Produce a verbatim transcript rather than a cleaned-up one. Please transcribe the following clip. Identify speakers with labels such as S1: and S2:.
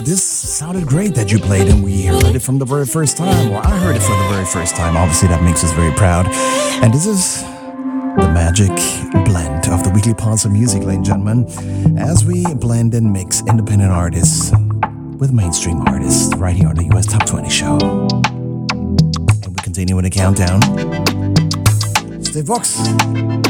S1: This sounded great that you played, and we heard it from the very first time. Well, I heard it for the very first time. Obviously, that makes us very proud. And this is the magic blend of the weekly pulse of music, ladies and gentlemen, as we blend and mix independent artists with mainstream artists right here on the U S Top twenty show. And we continue with the countdown. Stay Vox.